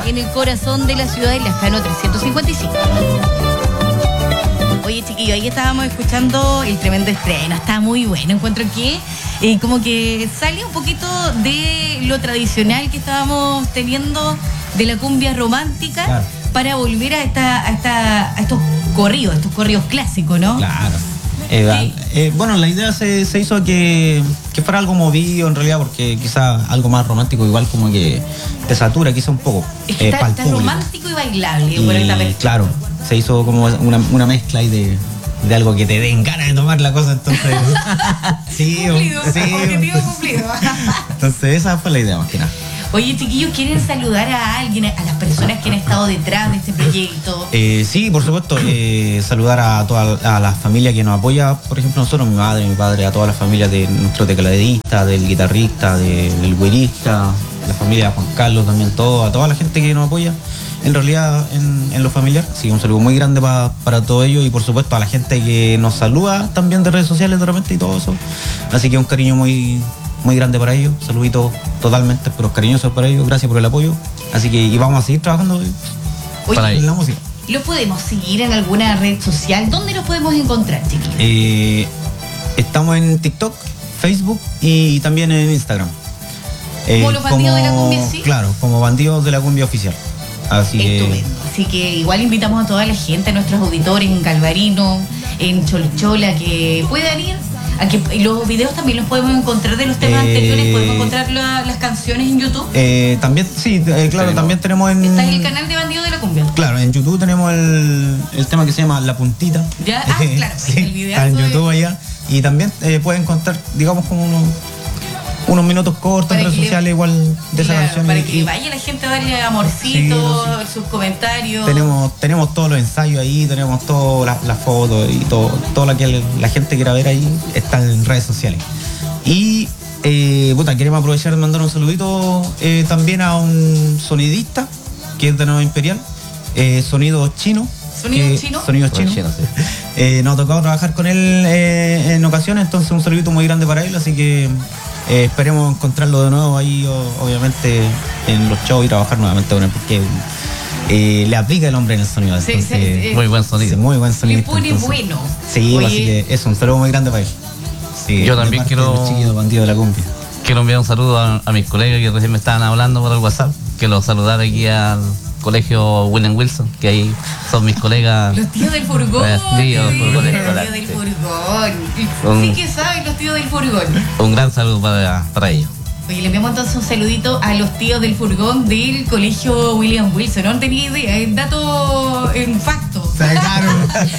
en el corazón de la ciudad de Lascano 355. Oye, chiquillo, ahí estábamos escuchando el tremendo estreno. Está muy bueno. Encuentro que como que sale un poquito de lo tradicional que estábamos teniendo de la cumbia romántica, claro, para volver a estos corridos clásicos, ¿no? Claro. Bueno, la idea se hizo que fuera algo movido en realidad, porque quizá algo más romántico igual como que te satura quizá un poco. Es que está romántico y bailable. Claro, se hizo como una mezcla ahí de algo que te den ganas de tomar la cosa, entonces... Objetivo cumplido. Entonces esa fue la idea más que nada. Oye, chiquillos, ¿quieren saludar a alguien, a las personas que han estado detrás de este proyecto? Sí, por supuesto, saludar a toda la familia que nos apoya, por ejemplo nosotros, mi madre, mi padre, a todas las familias de nuestro tecladista, del guitarrista, del güerista, la familia de Juan Carlos también, a toda la gente que nos apoya, en realidad en lo familiar. Sí, un saludo muy grande para todo ello, y por supuesto a la gente que nos saluda también de redes sociales de repente y todo eso. Así que un cariño muy grande para ellos, saluditos totalmente, pero cariñosos para ellos, gracias por el apoyo. Así que y vamos a seguir trabajando en la música. ¿Lo podemos seguir en alguna red social? ¿Dónde los podemos encontrar, chiquillos? Estamos en TikTok, Facebook y también en Instagram. ¿Como los bandidos de la cumbia, sí? Claro, como bandidos de la cumbia oficial. Así que igual invitamos a toda la gente, a nuestros auditores en Galvarino, en Cholchola, que puedan ir. Aquí los videos también los podemos encontrar de los temas anteriores, podemos encontrar las canciones en YouTube. También, sí, claro, también tenemos en... Está en el canal de Bandido de la Cumbia. Claro, en YouTube tenemos el tema que se llama La Puntita. ¿Ya? Claro, sí, el video. Está en YouTube allá. Y también pueden contar, digamos, como unos minutos cortos en redes sociales igual de esa canción. Para que vaya la gente a darle amorcito, sus comentarios. Tenemos todos los ensayos ahí, tenemos todas las fotos y todo lo que la gente quiera ver ahí está en redes sociales. Y queremos aprovechar de mandar un saludito también a un sonidista que es de Nueva Imperial, Sonido Chino. Sonido Chino. Sí. Nos ha tocado trabajar con él en ocasiones, entonces un saludito muy grande para él, así que esperemos encontrarlo de nuevo ahí, obviamente, en los shows y trabajar nuevamente con él, porque le aplica el hombre en el sonido. Entonces, muy buen sonido. Sí, muy buen sonido. Le pone bueno. Sí, así que es un saludo muy grande para él. Sí, yo también quiero... chiquillo bandido de la cumbia. Quiero enviar un saludo a mis colegas que recién me estaban hablando por el WhatsApp, que los saludar aquí al colegio William Wilson, que ahí son mis colegas. Los tíos del furgón. Los tíos del furgón. Sí que saben los tíos del furgón. Un gran saludo para ellos. Oye, le enviamos entonces un saludito a los tíos del furgón del colegio William Wilson. No tenía idea, es dato en facto. Claro.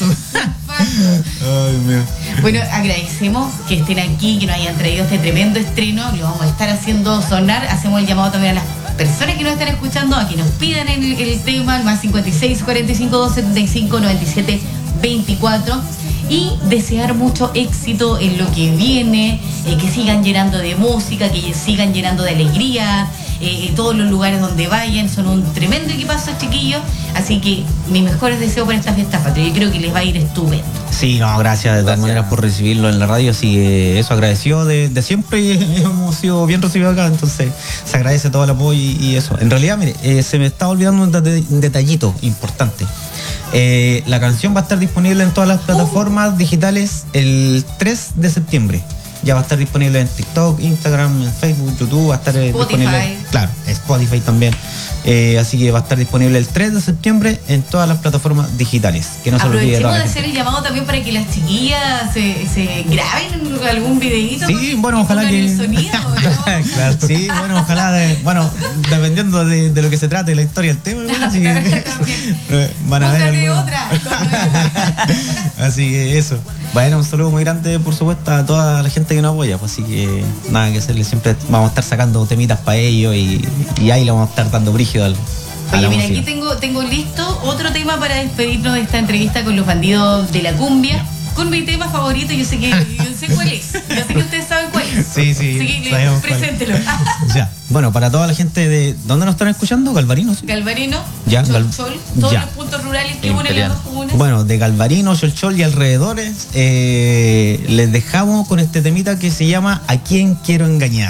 Ay, mío. Bueno, agradecemos que estén aquí, que nos hayan traído este tremendo estreno. Lo vamos a estar haciendo sonar. Hacemos el llamado también a las personas que nos están escuchando a que nos pidan el tema, al más 56 45 275 97 24, y desear mucho éxito en lo que viene, que sigan llenando de música, que sigan llenando de alegría, todos los lugares donde vayan. Son un tremendo equipazo, chiquillos, así que mis mejores deseos para esta fiesta patria. Yo creo que les va a ir estupendo. Sí, no, gracias de todas maneras por recibirlo en la radio, así que eso, agradecido de siempre, y hemos sido bien recibidos acá, entonces se agradece todo el apoyo y eso. En realidad, mire, se me está olvidando un detallito importante. La canción va a estar disponible en todas las plataformas digitales el 3 de septiembre. Ya va a estar disponible en TikTok, Instagram, en Facebook, YouTube, va a estar disponible. Claro, Spotify también. Así que va a estar disponible el 3 de septiembre en todas las plataformas digitales. Que no se olvide. Aprovechemos de hacer el llamado también para que las chiquillas se graben algún videíto. Sí, bueno, ojalá que... el sonido, ¿no? Claro, sí, bueno, ojalá, dependiendo de lo que se trate, la historia del tema, bueno, así que van a ver otra. Así que eso. Bueno, un saludo muy grande, por supuesto, a toda la gente que nos apoya, pues, así que nada que hacerle, siempre vamos a estar sacando temitas para ellos y ahí le vamos a estar dando brígido a Oye, mira, aquí tengo listo otro tema para despedirnos de esta entrevista con los bandidos de la cumbia. Con mi tema favorito, yo sé cuál es. Yo sé que ustedes saben cuál es. Sí. Así que preséntelo. Ya. Bueno, para toda la gente de... ¿Dónde nos están escuchando? ¿Galvarino? ¿Sí? Galvarino, ya, Cholchol, todos los puntos rurales que unen las dos comunas. Bueno, de Galvarino, Cholchol y alrededores, les dejamos con este temita que se llama ¿A quién quiero engañar?